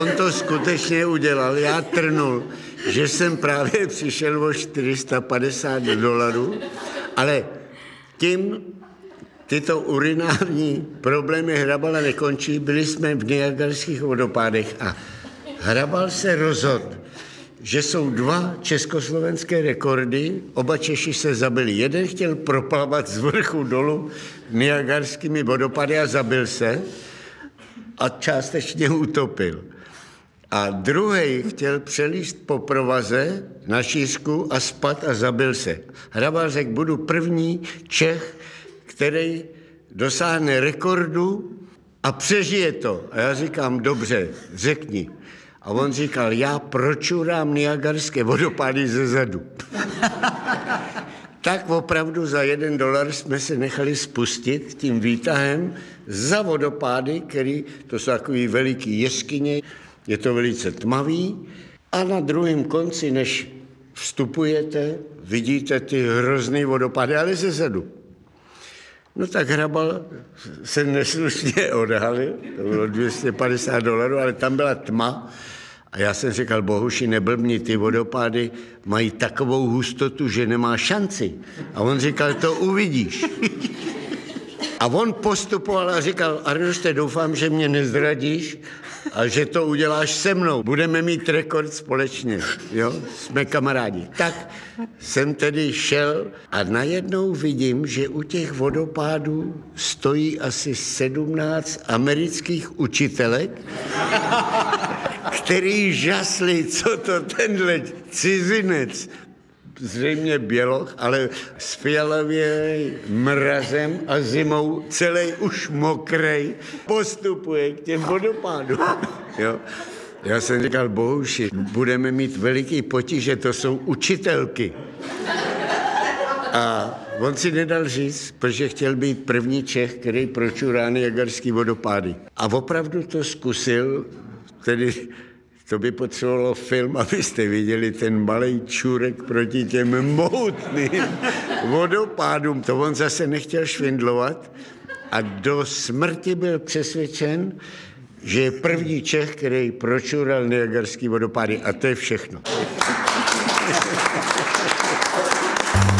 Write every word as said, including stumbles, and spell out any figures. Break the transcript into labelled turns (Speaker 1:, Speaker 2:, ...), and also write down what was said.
Speaker 1: On to skutečně udělal, já trnul, že jsem právě přišel o čtyři sta padesát dolarů, ale tím tyto urinární problémy Hrabala nekončí. Byli jsme v Niagarských vodopádech a Hrabal se rozhodl, že jsou dva československé rekordy, oba Češi se zabili. Jeden chtěl proplavat z vrchu dolů Niagarskými vodopády a zabil se a částečně utopil. A druhý chtěl přelíst po provaze na šířku a spat a zabil se. Hrabal řekl, budu první Čech, který dosáhne rekordu a přežije to. A já říkám, dobře, řekni. A on říkal, já pročurám Niagarské vodopády ze zadu. Tak opravdu za jeden dolar jsme se nechali spustit tím výtahem za vodopády, který, to jsou takový veliký jeskyně, je to velice tmavý a na druhém konci, než vstupujete, vidíte ty hrozný vodopády, ale ze zadu. No tak Hrabal se neslušně odhalil, to bylo dvě stě padesát dolarů, ale tam byla tma a já jsem říkal, Bohuši, neblbni, ty vodopády mají takovou hustotu, že nemá šanci. A on říkal, to uvidíš. A on postupoval a říkal, Arnošte, doufám, že mě nezradíš a že to uděláš se mnou. Budeme mít rekord společně, jo, jsme kamarádi. Tak jsem tedy šel a najednou vidím, že u těch vodopádů stojí asi sedmnáct amerických učitelek, který žasli, co to tenhle cizinec, zřejmě běloch, ale s fialovým mrazem a zimou celý už mokrej, postupuje k těm vodopádům. Jo. Já jsem říkal, Bohuši, budeme mít veliký potíže, to jsou učitelky. A on si nedal říct, protože chtěl být první Čech, který pročurá Niagarský vodopády. A opravdu to zkusil, tedy to by potřebovalo film, abyste viděli ten malej čůrek proti těm mohutným vodopádům. To on zase nechtěl švindlovat a do smrti byl přesvědčen, že je první Čech, který pročural Niagarský vodopády. A to je všechno.